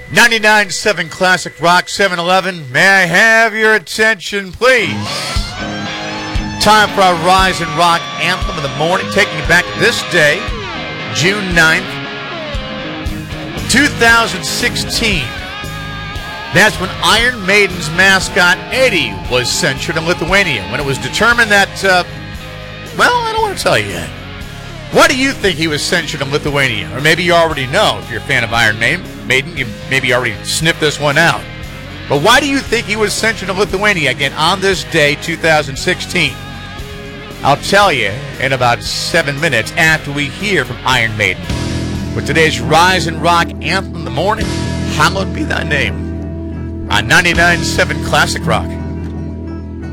99.7 Classic Rock 711. May I have your attention, please? Time for our Rise and Rock Anthem of the morning, taking you back to this day, June 9th, 2016. That's when Iron Maiden's mascot, Eddie, was censured in Lithuania, when it was determined that, I don't want to tell you yet. Why do you think he was censured in Lithuania? Or maybe you already know, if you're a fan of Iron Maiden, you maybe already sniffed this one out. But why do you think he was censored in Lithuania again on this day, 2016? I'll tell you in about 7 minutes after we hear from Iron Maiden. With today's Rise and Rock Anthem in the morning, hallowed be thy name. On 99.7 Classic Rock.